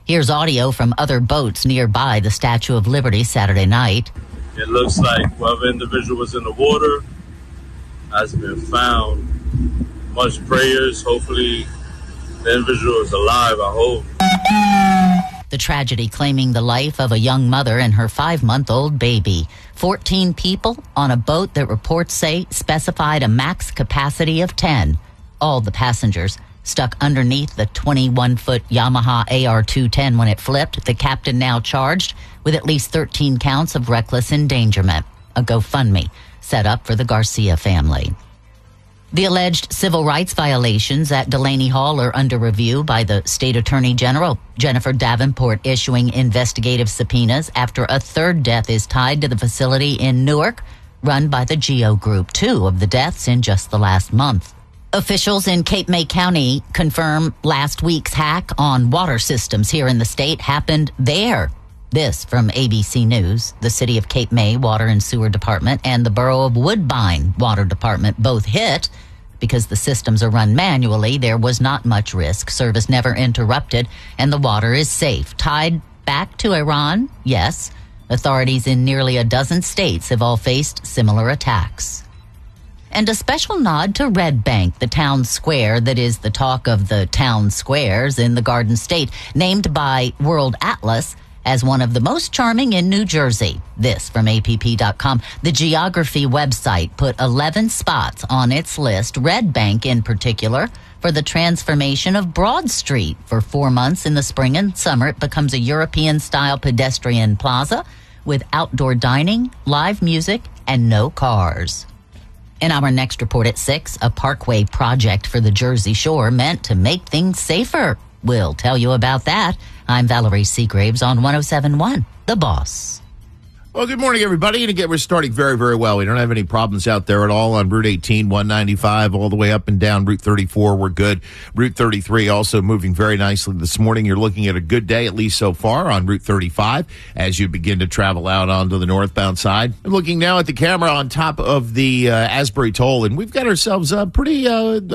Here's audio from other boats nearby the Statue of Liberty Saturday night. It looks like whoever individual was in the water has been found. Much prayers. Hopefully the individual is alive, I hope. The tragedy claiming the life of a young mother and her 5-month-old baby. 14 people on a boat that reports say specified a max capacity of 10. All the passengers stuck underneath the 21-foot Yamaha AR-210 when it flipped. The captain now charged with at least 13 counts of reckless endangerment. A GoFundMe set up for the Garcia family. The alleged civil rights violations at Delaney Hall are under review by the state attorney general, Jennifer Davenport, issuing investigative subpoenas after a third death is tied to the facility in Newark, run by the GEO Group. 2 of the deaths in just the last month. Officials in Cape May County confirm last week's hack on water systems here in the state happened there. This from ABC News. The City of Cape May Water and Sewer Department and the Borough of Woodbine Water Department both hit. Because the systems are run manually, there was not much risk. Service never interrupted, and the water is safe. Tied back to Iran? Yes. Authorities in nearly a dozen states have all faced similar attacks. And a special nod to Red Bank, the town square that is the talk of the town squares in the Garden State, named by World Atlas as one of the most charming in New Jersey. This from APP.com. The geography website put 11 spots on its list, Red Bank in particular, for the transformation of Broad Street. For 4 months in the spring and summer, it becomes a European-style pedestrian plaza with outdoor dining, live music, and no cars. In our next report at 6, a parkway project for the Jersey Shore meant to make things safer. We'll tell you about that. I'm Valerie Seagraves on 107.1, The Boss. Well, good morning, everybody. And again, we're starting very, very well. We don't have any problems out there at all on Route 18, 195, all the way up and down Route 34. We're good. Route 33 also moving very nicely this morning. You're looking at a good day, at least so far, on Route 35 as you begin to travel out onto the northbound side. I'm looking now at the camera on top of the Asbury Toll, and we've got ourselves a pretty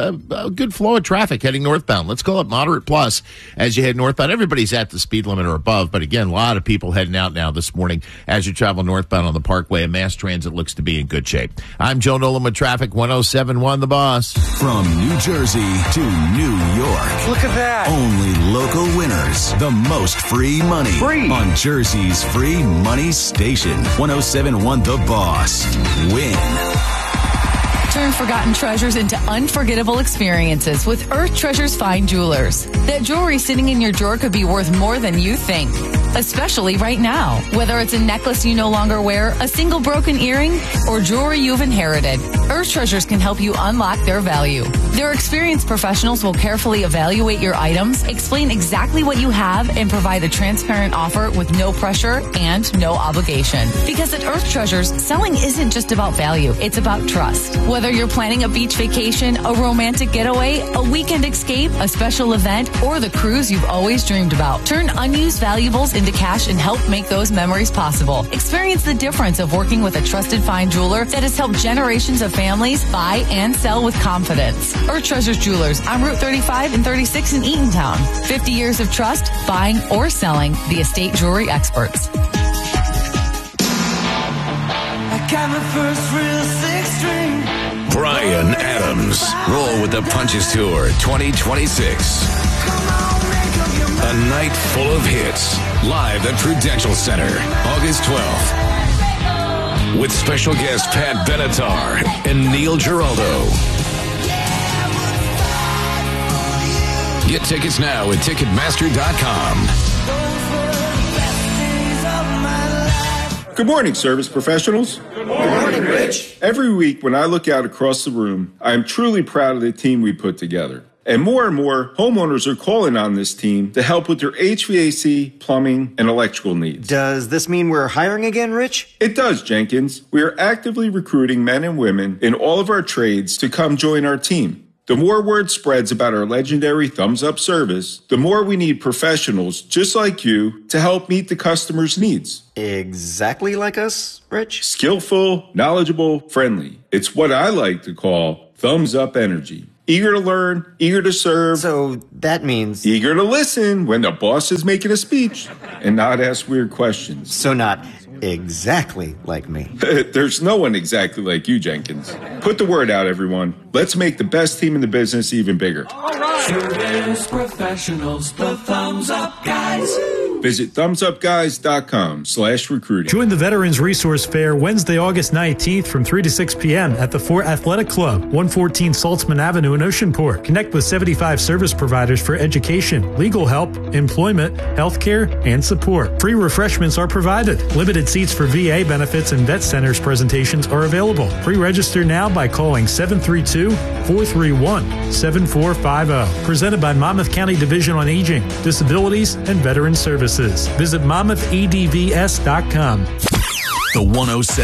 good flow of traffic heading northbound. Let's call it moderate plus as you head northbound. Everybody's at the speed limit or above, but again, a lot of people heading out now this morning as you travel northbound on the Parkway, and mass transit looks to be in good shape. I'm Joe Nolan with traffic, 107.1 The Boss. From New Jersey to New York. Look at that. Only local winners. The most free money. Free. On Jersey's free money station. 107.1 The Boss. Win. Turn forgotten treasures into unforgettable experiences with Earth Treasures Fine Jewelers. That jewelry sitting in your drawer could be worth more than you think, especially right now. Whether it's a necklace you no longer wear, a single broken earring, or jewelry you've inherited, Earth Treasures can help you unlock their value. Their experienced professionals will carefully evaluate your items, explain exactly what you have, and provide a transparent offer with no pressure and no obligation. Because at Earth Treasures, selling isn't just about value, it's about trust. Whether you're planning a beach vacation, a romantic getaway, a weekend escape, a special event, or the cruise you've always dreamed about, turn unused valuables into cash and help make those memories possible. Experience the difference of working with a trusted fine jeweler that has helped generations of families buy and sell with confidence. Earth Treasures Jewelers on Route 35 and 36 in Eatontown. 50 years of trust, buying or selling, the estate jewelry experts. I got my first real six-string. Bryan Adams. Roll with the Punches Tour 2026. A night full of hits. Live at Prudential Center, August 12th. With special guest Pat Benatar and Neil Giraldo. Get tickets now at Ticketmaster.com. Good morning, service professionals. Good morning, Rich. Every week when I look out across the room, I am truly proud of the team we put together. And more homeowners are calling on this team to help with their HVAC, plumbing, and electrical needs. Does this mean we're hiring again, Rich? It does, Jenkins. We are actively recruiting men and women in all of our trades to come join our team. The more word spreads about our legendary Thumbs Up service, the more we need professionals just like you to help meet the customer's needs. Exactly like us, Rich? Skillful, knowledgeable, friendly. It's what I like to call Thumbs Up energy. Eager to learn, eager to serve. So that means... Eager to listen when the boss is making a speech and not ask weird questions. So not exactly like me. There's no one exactly like you, Jenkins. Put the word out, everyone. Let's make the best team in the business even bigger. All right. Service professionals, the Thumbs Up Guys. Visit thumbsupguys.com/recruiting. Join the Veterans Resource Fair Wednesday, August 19th from 3 to 6 p.m. at the Fort Athletic Club, 114 Saltzman Avenue in Oceanport. Connect with 75 service providers for education, legal help, employment, healthcare, and support. Free refreshments are provided. Limited seats for VA benefits and vet centers presentations are available. Pre-register now by calling 732-431-7450. Presented by Monmouth County Division on Aging, Disabilities, and Veteran Services. Visit MonmouthEDVS.com. The 107